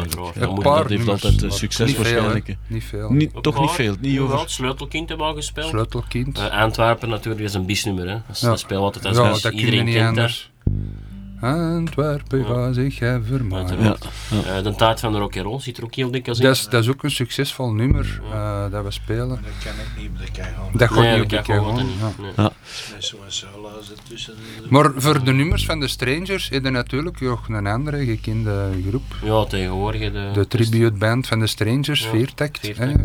natuurlijk. Dat heeft altijd succes niet waarschijnlijk. Veel, niet veel. Toch niet veel. Niet over. Het Sleutelkind hebben we al gespeeld. Sleutelkind. Antwerpen natuurlijk is een bisnummer. Hè. Dat speelt altijd als dat kun je iedereen niet kent anders. Antwerpen gaat zich vermaken. De tijd van de rock'n'roll zit er ook heel dikwijls in. Dat is ook een succesvol nummer dat we spelen. Maar dat kan ik niet op de keigoon. Dat gaat niet op de keigoon. Met zo'n solo tussen. Maar voor de nummers van de Strangers is er natuurlijk nog een andere gekende groep. Ja, tegenwoordig. De tribute band van de Strangers, Veertact.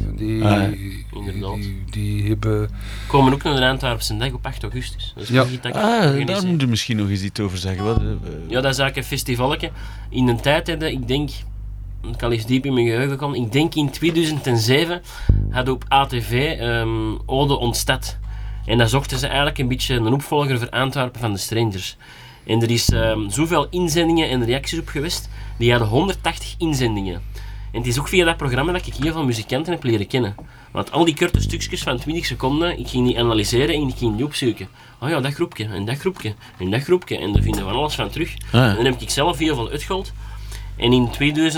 Die hebben... Komen ook naar de Antwerpse dag op 8 augustus. Dat is daar moet je misschien nog eens iets over zeggen. Ja, dat is eigenlijk een festivaletje. In een tijd, ik denk, ik kan eens diep in mijn geheugen komen, ik denk in 2007 hadden op ATV Ode Ontstad. En daar zochten ze eigenlijk een beetje een opvolger voor Antwerpen van de Strangers. En er is zoveel inzendingen en reacties op geweest, die hadden 180 inzendingen. En het is ook via dat programma dat ik heel veel muzikanten heb leren kennen. Want al die korte stukjes van 20 seconden, ik ging die analyseren en ik ging die opzoeken. Oh ja, dat groepje, en dat groepje, en dat groepje. En daar vinden we van alles van terug. En dan heb ik zelf heel veel uitgehaald. En in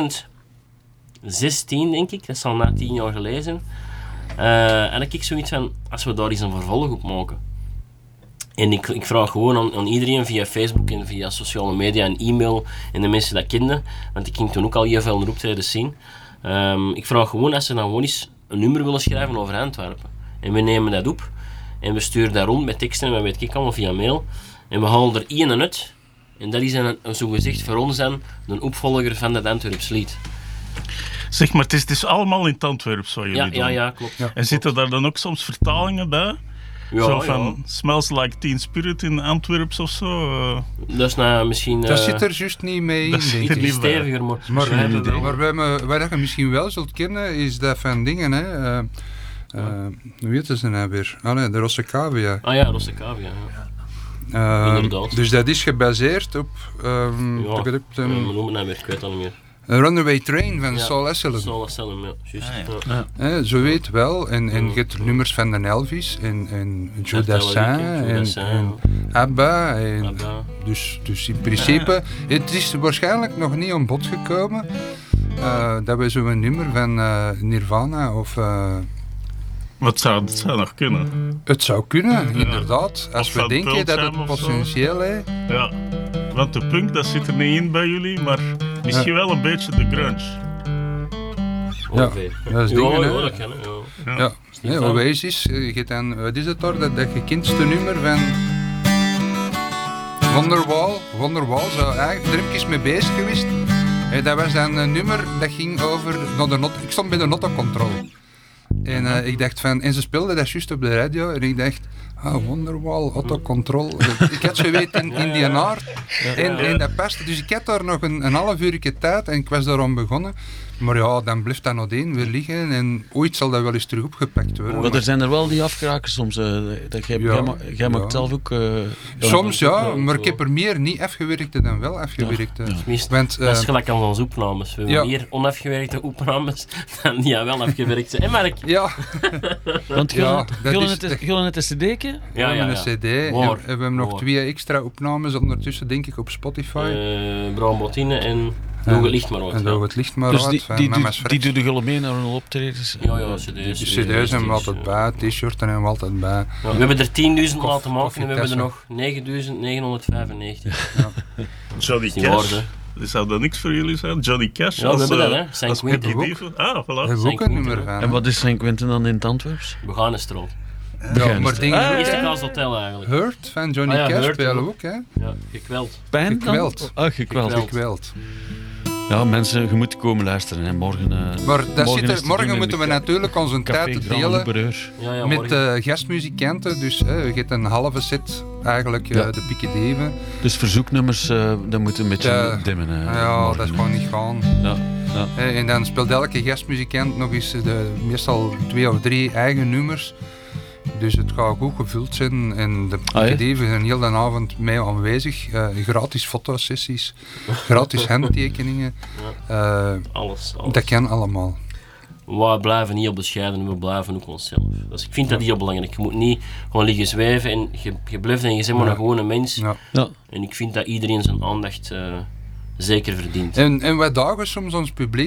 2016, denk ik, dat zal na 10 jaar geleden zijn, had ik zoiets van, als we daar eens een vervolg op maken. En ik vraag gewoon aan iedereen via Facebook en via sociale media en e-mail en de mensen dat kenden, want ik ging toen ook al heel veel optredens zien. Ik vraag gewoon als ze dan gewoon eens een nummer willen schrijven over Antwerpen. En we nemen dat op en we sturen dat rond met teksten en wat weet ik allemaal via mail. En we halen er één uit. En dat is dan zogezegd voor ons dan een opvolger van dat Antwerps lied. Zeg maar, het is allemaal in het Antwerps wat jullie doen. Ja, klopt. Ja, en zitten daar dan ook soms vertalingen bij? Ja, zo van Smells Like Teen Spirit in Antwerps of zo? Dat is nou misschien... dat zit er juist niet mee in, denk ik. Niet steviger, maar wat je misschien wel zult kennen, is dat van dingen, hè. Hoe heet ze nou weer? De Rosse Cavia. Ah ja, Rosse Cavia, inderdaad. Dus dat is gebaseerd op... we noemen het nou weer, ik weet dat niet meer. Een Runaway Train van Saul Asylum. Saul Asylum, ja. Juist. Zo weet wel. En je hebt nummers van de Elvis en Joe Dassin en ABBA. Dus in principe, het is waarschijnlijk nog niet aan bod gekomen dat we zo'n nummer van Nirvana of... Wat zou nog kunnen? Het zou kunnen, inderdaad. Als we denken dat het potentieel heeft. Ja, want de punk dat zit er niet in bij jullie, maar misschien wel een beetje de grunge. Ja, dat is dingen, hè. Dat kan, ja. Oasis, je hebt dan, wat is het daar, dat gekendste nummer van Wonderwall, zo eigenlijk drempjes mee bezig geweest. Dat was dan een nummer dat ging over, ik stond bij de Notto-controle. En ik dacht van, en ze speelden dat juist op de radio en ik dacht, Wonderwall, Autocontrol. Ik had zo weet in die aard en dat paste. Dus ik had daar nog een half uurtje tijd en ik was daarom begonnen. Maar ja, dan blijft dat nog één weer liggen en ooit zal dat wel eens terug opgepakt worden. Maar er zijn er wel die afgeraken soms. Jij maakt zelf ook... soms ja, maar ik heb er meer niet afgewerkte dan wel afgewerkte. Want, dat is gelijk aan onze opnames. We hebben meer onafgewerkte opnames dan die wel afgewerkt zijn. En Mark? Ja. Want jullie net een cd'tje? Ja. Een cd. En we hebben nog 2 extra opnames ondertussen, denk ik, op Spotify. Brown Bottine en... Doe het licht maar uit. En doe het licht maar uit. Dus die doen de gullen mee naar hun optredens? Ja, cd's. De cd's hebben we altijd bij, t-shirts hebben we altijd bij. Ja, we hebben er 10.000 laten maken en we hebben er nog 9.995. Johnny Cash. Zou dat niks voor jullie zijn? Johnny Cash? Ja, we hebben dat, hè. St. Quentin. Voilà. We hebben ook een nummer van. En wat is St. Quentin dan in het Antwerps? Beganestroot. Ja, maar dingen... Eerste hotel eigenlijk. Hurt van Johnny Cash spelen we ook, hè. Ja, gekweld. Pijn? Gekweld. Ja, mensen, je moet komen luisteren. Hè. Morgen morgen moeten we natuurlijk onze tijd delen met gastmuzikanten. Dus je hebt een halve set, eigenlijk de Pieke Deven. Dus verzoeknummers, dat moeten een beetje dimmen. Ja, dat is gewoon niet gaan. Ja. En dan speelt elke gastmuzikant nog eens meestal 2 of 3 eigen nummers. Dus het gaat goed gevuld zijn en de Deven zijn heel de avond mee aanwezig. Gratis fotosessies, gratis handtekeningen. Alles. Dat kan allemaal. We blijven niet op bescheiden, we blijven ook onszelf. Dus ik vind dat heel belangrijk. Je moet niet gewoon liggen zweven en je blijft en je bent maar een gewone mens. Ja. En ik vind dat iedereen zijn aandacht zeker verdient. En wij dagen soms ons publiek